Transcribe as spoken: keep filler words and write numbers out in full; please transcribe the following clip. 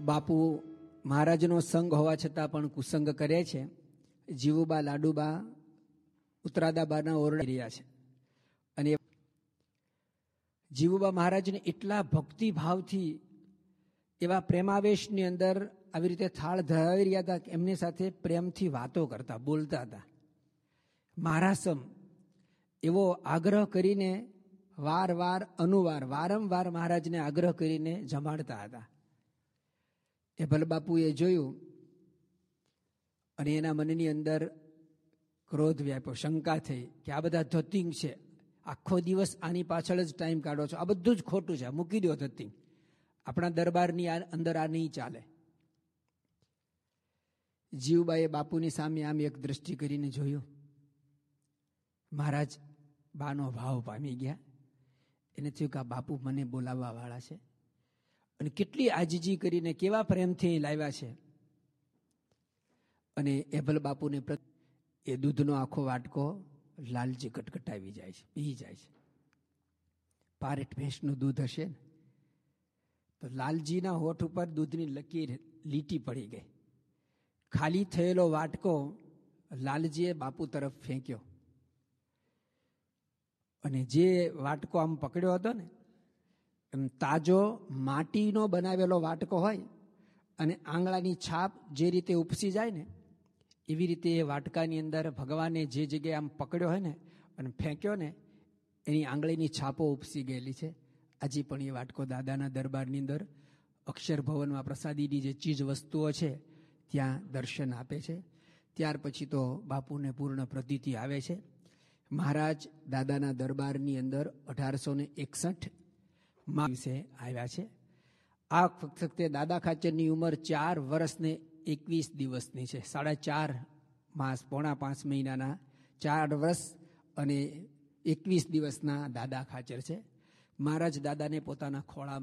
બાપુ મહારાજનો સંગ હોવા છતાં પણ કુસંગ કરે છે. જીવુબા લાડુબા ઉત્તરાદાબાના ઓરડા રહ્યા છે અને જીવુબા મહારાજને એટલા ભક્તિભાવથી એવા પ્રેમાવેશની અંદર આવી રીતે થાળ ધરાવી રહ્યા હતા કે એમની સાથે પ્રેમથી વાતો કરતા બોલતા હતા. મહારાસમ એવો આગ્રહ કરીને વાર વાર અનુવાર વારંવાર મહારાજને આગ્રહ કરીને જમાડતા હતા. એ ભલબાપુએ જોયું અને એના મનની અંદર ક્રોધ વ્યાપ્યો, શંકા થઈ કે આ બધા ધતિંગ છે, આખો દિવસ આની પાછળ જ ટાઈમ કાઢો છો, આ બધું જ ખોટું છે, મૂકી દો ધતિંગ, આપણા દરબારની અંદર આ નહીં ચાલે. જીવબાએ બાપુની સામે આમ એક દ્રષ્ટિ કરીને જોયું. મહારાજ બાનો ભાવ પામી ગયા. એને થયું કે આ બાપુ મને બોલાવવા વાળા છે અને કેટલી આજીજી કરીને કેવા પ્રેમથી લાવ્યા છે. અને એભલ બાપુને એ દૂધનો આખો વાટકો લાલજી કટકટાવી જાય છે, પી જાય છે. પારેટ ભેંસનું દૂધ હશે ને તો લાલજીના હોઠ ઉપર દૂધની લકીર લીટી પડી ગઈ. ખાલી થયેલો વાટકો લાલજીએ બાપુ તરફ ફેંક્યો અને જે વાટકો આમ પકડ્યો હતો ને એમ તાજો માટીનો બનાવેલો વાટકો હોય અને આંગળાની છાપ જે રીતે ઉપસી જાય ને એવી રીતે એ વાટકાની અંદર ભગવાને જે જગ્યાએ આમ પકડ્યો હોય ને અને ફેંક્યો ને એની આંગળીની છાપો ઉપસી ગયેલી છે. આજે પણ એ વાટકો દાદાના દરબારની અંદર અક્ષર ભવનમાં પ્રસાદીની જે ચીજ વસ્તુઓ છે ત્યાં દર્શન આપે છે. ત્યાર પછી તો બાપુને પૂર્ણ પ્રતીતિ આવે છે. મહારાજ દાદાના દરબારની અંદર અઢારસો ને એકસઠ માં દિવસે આવ્યા છે. આ વખતે દાદા ખાચરની ઉંમર ચાર વર્ષ ને એકવીસ દિવસની છે. સાડા ચાર માસ પોણા પાંચ મહિનાના ચાર વર્ષ અને એકવીસ દિવસના દાદા ખાચર છે. મહારાજ દાદાને પોતાના ખોળામાં